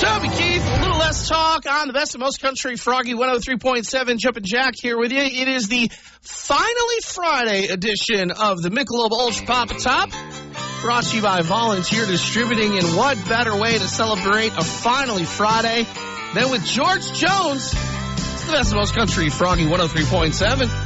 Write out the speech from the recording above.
Toby Keith, a little less talk on the best of most country. Froggy 103.7, Jumpin' Jack here with you. It is the finally Friday edition of the Michelob Ultra Papa Top, brought to you by Volunteer Distributing. And what better way to celebrate a finally Friday than with George Jones? It's the best of most country. Froggy 103.7.